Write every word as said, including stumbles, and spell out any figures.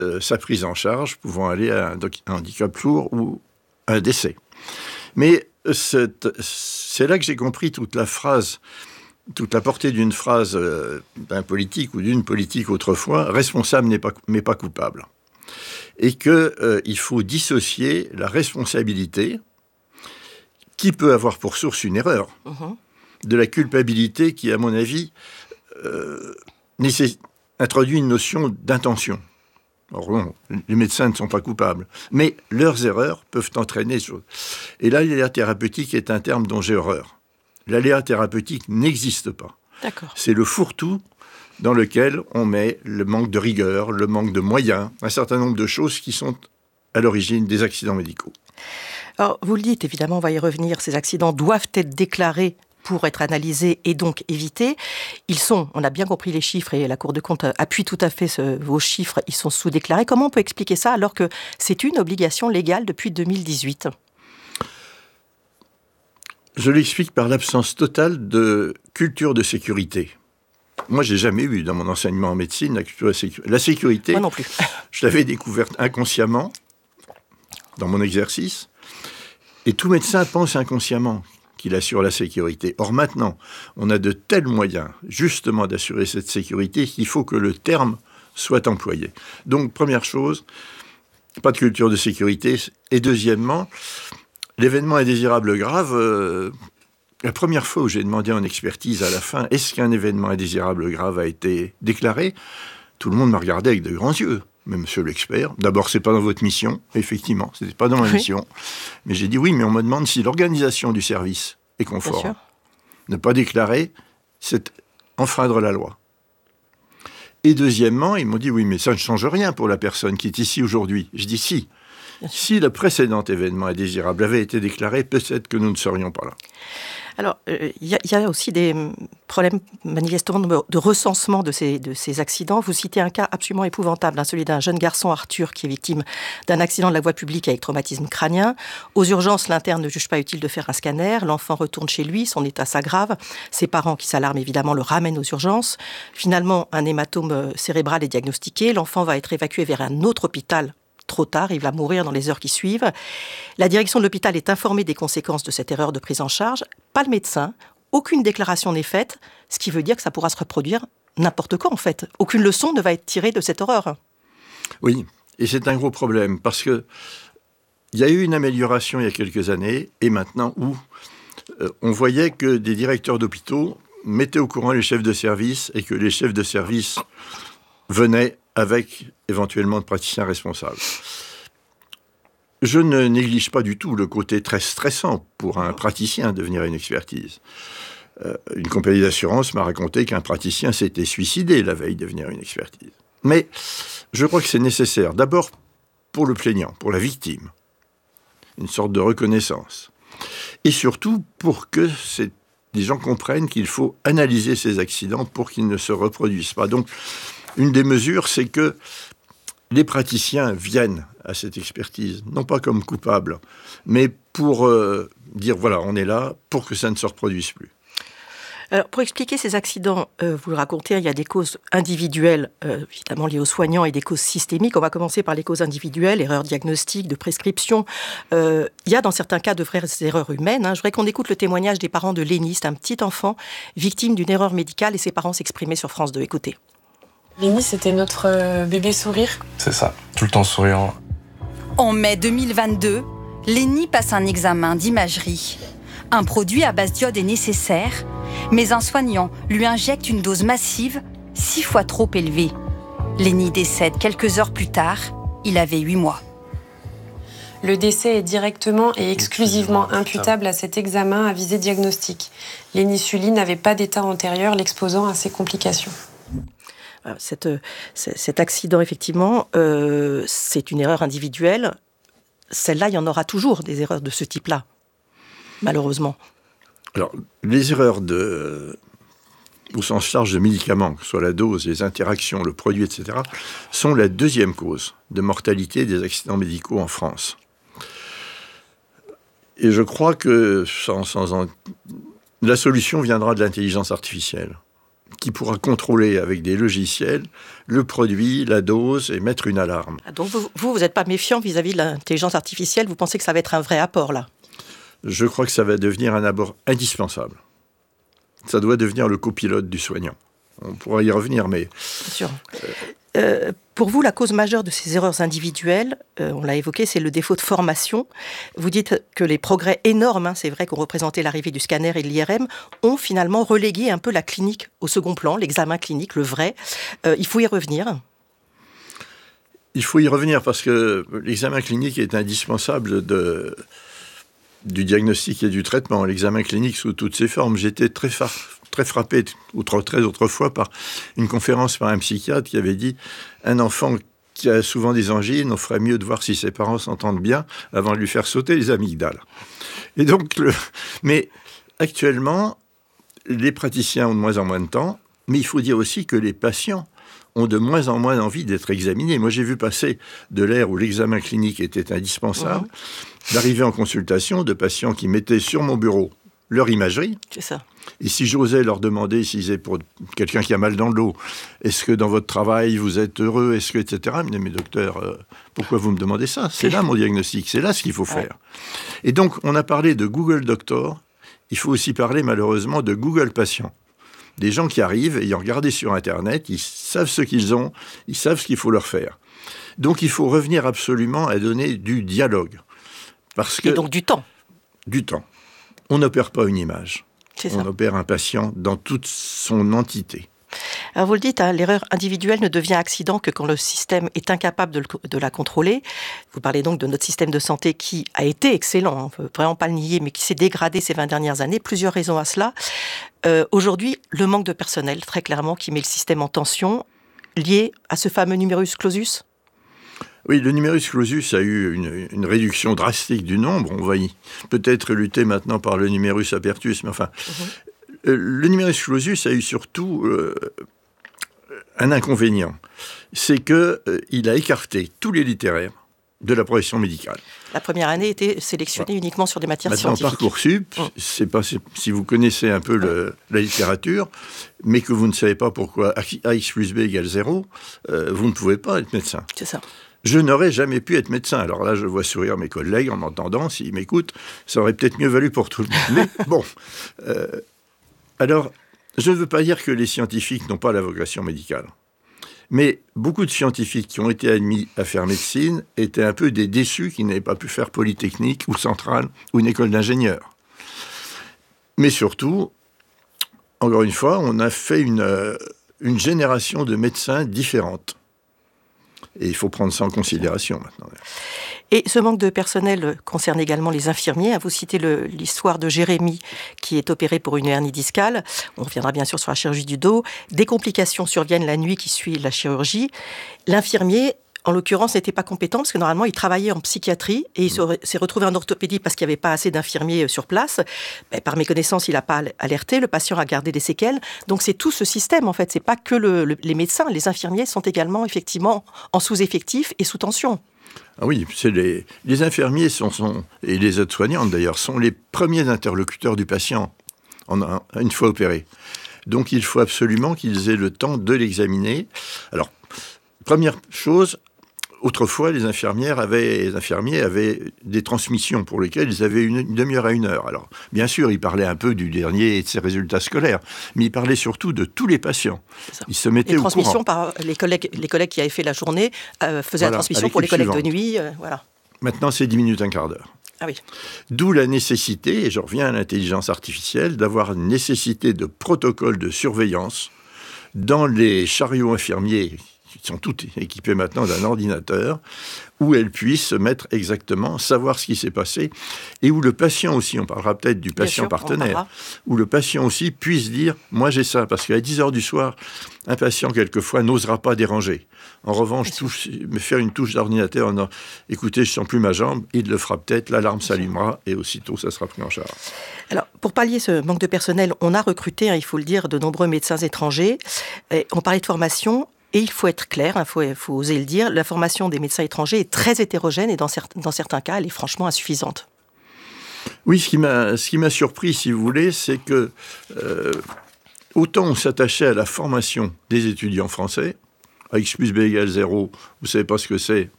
euh, sa prise en charge pouvant aller à un, doc- un handicap lourd ou un décès. Mais c'est, c'est là que j'ai compris toute la phrase, toute la portée d'une phrase euh, d'un politique ou d'une politique autrefois, responsable n'est pas, mais pas coupable. Et qu'il euh, faut dissocier la responsabilité, qui peut avoir pour source une erreur, uh-huh. de la culpabilité qui, à mon avis, euh, nécess- introduit une notion d'intention. Or non, les médecins ne sont pas coupables, mais leurs erreurs peuvent entraîner... Et l'aléa thérapeutique est un terme dont j'ai horreur. L'aléa thérapeutique n'existe pas. D'accord. C'est le fourre-tout dans lequel on met le manque de rigueur, le manque de moyens, un certain nombre de choses qui sont à l'origine des accidents médicaux. Alors, vous le dites, évidemment, on va y revenir, ces accidents doivent être déclarés pour être analysés et donc évités. Ils sont, on a bien compris les chiffres et la Cour de compte appuie tout à fait ce, vos chiffres, ils sont sous-déclarés. Comment on peut expliquer ça alors que c'est une obligation légale depuis deux mille dix-huit ? Je l'explique par l'absence totale de culture de sécurité. Moi, j'ai jamais eu dans mon enseignement en médecine la culture de sécurité. La sécurité, moi non plus. Je l'avais découverte inconsciemment dans mon exercice, et tout médecin pense inconsciemment qu'il assure la sécurité. Or maintenant, on a de tels moyens justement d'assurer cette sécurité qu'il faut que le terme soit employé. Donc, première chose, pas de culture de sécurité. Et deuxièmement, l'événement indésirable grave, euh, la première fois où j'ai demandé en expertise à la fin, est-ce qu'un événement indésirable grave a été déclaré ? Tout le monde m'a regardé avec de grands yeux. Mais monsieur l'expert, d'abord, c'est pas dans votre mission. Effectivement, c'était pas dans ma oui. mission. Mais j'ai dit oui, mais on me demande si l'organisation du service est conforme. Ne pas déclarer, c'est enfreindre la loi. Et deuxièmement, ils m'ont dit oui, mais ça ne change rien pour la personne qui est ici aujourd'hui. Je dis si. Si le précédent événement indésirable avait été déclaré, peut-être que nous ne serions pas là. Alors, il euh, y, y a aussi des problèmes manifestement de, de recensement de ces, de ces accidents. Vous citez un cas absolument épouvantable, hein, celui d'un jeune garçon, Arthur, qui est victime d'un accident de la voie publique avec traumatisme crânien. Aux urgences, l'interne ne juge pas utile de faire un scanner. L'enfant retourne chez lui, son état s'aggrave. Ses parents, qui s'alarment évidemment, le ramènent aux urgences. Finalement, un hématome cérébral est diagnostiqué. L'enfant va être évacué vers un autre hôpital. Trop tard, il va mourir dans les heures qui suivent. La direction de l'hôpital est informée des conséquences de cette erreur de prise en charge. Pas le médecin, aucune déclaration n'est faite, ce qui veut dire que ça pourra se reproduire n'importe quand en fait. Aucune leçon ne va être tirée de cette horreur. Oui, et c'est un gros problème parce que il y a eu une amélioration il y a quelques années et maintenant où euh, on voyait que des directeurs d'hôpitaux mettaient au courant les chefs de service et que les chefs de service venaient avec éventuellement de praticiens responsables. Je ne néglige pas du tout le côté très stressant pour un praticien de venir à une expertise. Euh, une compagnie d'assurance m'a raconté qu'un praticien s'était suicidé la veille de venir à une expertise. Mais je crois que c'est nécessaire, d'abord pour le plaignant, pour la victime, une sorte de reconnaissance. Et surtout pour que c'est, les gens comprennent qu'il faut analyser ces accidents pour qu'ils ne se reproduisent pas. Donc, une des mesures, c'est que les praticiens viennent à cette expertise, non pas comme coupables, mais pour euh, dire, voilà, on est là pour que ça ne se reproduise plus. Alors, pour expliquer ces accidents, euh, vous le racontez, il y a des causes individuelles, euh, évidemment liées aux soignants, et des causes systémiques. On va commencer par les causes individuelles, erreurs diagnostiques, de prescription. Euh, il y a dans certains cas de vraies erreurs humaines. Hein. Je voudrais qu'on écoute le témoignage des parents de Lénie, c'est un petit enfant victime d'une erreur médicale, et ses parents s'exprimaient sur France deux. Écoutez. Lénie, c'était notre bébé sourire. C'est ça, tout le temps souriant. En mai deux mille vingt-deux, Lénie passe un examen d'imagerie. Un produit à base d'iode est nécessaire, mais un soignant lui injecte une dose massive, six fois trop élevée. Lénie décède quelques heures plus tard, il avait huit mois. Le décès est directement et exclusivement imputable à cet examen à visée diagnostique. Lénie Sully n'avait pas d'état antérieur l'exposant à ces complications. Cette, cet accident, effectivement, euh, c'est une erreur individuelle. Celle-là, il y en aura toujours des erreurs de ce type-là, malheureusement. Alors, les erreurs de, au sens large de médicaments, que ce soit la dose, les interactions, le produit, et cetera, sont la deuxième cause de mortalité des accidents médicaux en France. Et je crois que sans, sans en... la solution viendra de l'intelligence artificielle. qui pourra contrôler avec des logiciels le produit, la dose et mettre une alarme. Donc vous, vous n'êtes pas méfiant vis-à-vis de l'intelligence artificielle, vous pensez que ça va être un vrai apport là? Je crois que ça va devenir un apport indispensable. Ça doit devenir le copilote du soignant. On pourra y revenir, mais... Bien sûr. Euh, pour vous, la cause majeure de ces erreurs individuelles, euh, on l'a évoqué, c'est le défaut de formation. Vous dites que les progrès énormes, hein, c'est vrai qu'on représentait l'arrivée du scanner et de l'I R M, ont finalement relégué un peu la clinique au second plan, l'examen clinique, le vrai. Euh, il faut y revenir. Il faut y revenir parce que l'examen clinique est indispensable de... du diagnostic et du traitement. L'examen clinique sous toutes ses formes. J'étais très, fa- très frappé, outre, très autrefois, par une conférence par un psychiatre qui avait dit « Un enfant qui a souvent des angines, on ferait mieux de voir si ses parents s'entendent bien avant de lui faire sauter les amygdales. » Et donc, le... Mais actuellement, les praticiens ont de moins en moins de temps, mais il faut dire aussi que les patients ont de moins en moins envie d'être examinés. Moi, j'ai vu passer de l'ère où l'examen clinique était indispensable, mmh. d'arriver en consultation de patients qui mettaient sur mon bureau leur imagerie. C'est ça. Et si j'osais leur demander, s'ils étaient pour quelqu'un qui a mal dans le dos, est-ce que dans votre travail, vous êtes heureux, est-ce que, et cetera. Ils me disaient, mais docteur, euh, pourquoi vous me demandez ça? C'est là mon diagnostic, c'est là ce qu'il faut faire. Ouais. Et donc, on a parlé de Google Doctor, il faut aussi parler malheureusement de Google Patient. Des gens qui arrivent, ayant regardé sur Internet, ils savent ce qu'ils ont, ils savent ce qu'il faut leur faire. Donc, il faut revenir absolument à donner du dialogue. Parce que, et donc du temps. Du temps. On n'opère pas une image. C'est ça. On opère un patient dans toute son entité. Alors vous le dites, hein, l'erreur individuelle ne devient accident que quand le système est incapable de, le, de la contrôler. Vous parlez donc de notre système de santé qui a été excellent, hein, on ne peut vraiment pas le nier, mais qui s'est dégradé ces vingt dernières années. Plusieurs raisons à cela. Euh, aujourd'hui, le manque de personnel, très clairement, qui met le système en tension, lié à ce fameux numerus clausus. Oui, le numerus clausus a eu une, une réduction drastique du nombre. On va y peut-être lutter maintenant par le numerus apertus, mais enfin... Mm-hmm. Euh, le numerus clausus a eu surtout euh, un inconvénient. C'est qu'il euh, a écarté tous les littéraires de la profession médicale. La première année était sélectionnée voilà. uniquement sur des matières maintenant, scientifiques. Parcoursup, mm. c'est pas, c'est, si vous connaissez un peu le, la littérature, mais que vous ne savez pas pourquoi A X plus B égale zéro, euh, vous ne pouvez pas être médecin. C'est ça. Je n'aurais jamais pu être médecin. Alors là, je vois sourire mes collègues en m'entendant. S'ils m'écoutent, ça aurait peut-être mieux valu pour tout le monde. Mais bon... Euh, Alors, je ne veux pas dire que les scientifiques n'ont pas la vocation médicale. Mais beaucoup de scientifiques qui ont été admis à faire médecine étaient un peu des déçus qui n'avaient pas pu faire Polytechnique ou Centrale ou une école d'ingénieurs. Mais surtout, encore une fois, on a fait une, euh, une génération de médecins différentes. Et il faut prendre ça en considération maintenant. Et ce manque de personnel concerne également les infirmiers. Vous citez le, l'histoire de Jérémy qui est opéré pour une hernie discale. On reviendra bien sûr sur la chirurgie du dos. Des complications surviennent la nuit qui suit la chirurgie. L'infirmier, en l'occurrence, n'était pas compétent parce que normalement, il travaillait en psychiatrie et il mmh. s'est retrouvé en orthopédie parce qu'il n'y avait pas assez d'infirmiers sur place. Mais par méconnaissance, il n'a pas alerté. Le patient a gardé des séquelles. Donc, c'est tout ce système, en fait. C'est pas que le, le, les médecins. Les infirmiers sont également, effectivement, en sous-effectif et sous tension. Ah oui, c'est les, les infirmiers sont, sont, et les aides-soignantes d'ailleurs sont les premiers interlocuteurs du patient en, en, une fois opéré. Donc il faut absolument qu'ils aient le temps de l'examiner. Alors, première chose, autrefois les infirmières avaient, les infirmiers avaient des transmissions pour lesquelles ils avaient une, une demi-heure à une heure. Alors, bien sûr, ils parlaient un peu du dernier et de ses résultats scolaires, mais ils parlaient surtout de tous les patients. Ils se mettaient au courant. Les transmissions par les collègues, les collègues qui avaient fait la journée euh, faisaient voilà, la transmission pour les collègues suivante. de nuit. Euh, voilà. Maintenant, c'est dix minutes, un quart d'heure. Ah oui. D'où la nécessité, et je reviens à l'intelligence artificielle, d'avoir une nécessité de protocole de surveillance dans les chariots infirmiers qui sont toutes équipées maintenant d'un ordinateur, où elles puissent se mettre exactement, savoir ce qui s'est passé, et où le patient aussi, on parlera peut-être du patient sûr, partenaire, où le patient aussi puisse dire « moi j'ai ça », parce qu'à dix heures du soir, un patient quelquefois n'osera pas déranger. En revanche, touche, me faire une touche d'ordinateur en disant « écoutez, je ne sens plus ma jambe », il le fera peut-être, l'alarme s'allumera, et aussitôt ça sera pris en charge. Alors, pour pallier ce manque de personnel, on a recruté, hein, il faut le dire, de nombreux médecins étrangers. Et on parlait de formation. Et il faut être clair, il faut, faut oser le dire, la formation des médecins étrangers est très hétérogène et dans, cer- dans certains cas, elle est franchement insuffisante. Oui, ce qui m'a, ce qui m'a surpris, si vous voulez, c'est que euh, autant on s'attachait à la formation des étudiants français, à X plus B égale zéro, vous ne savez pas ce que c'est,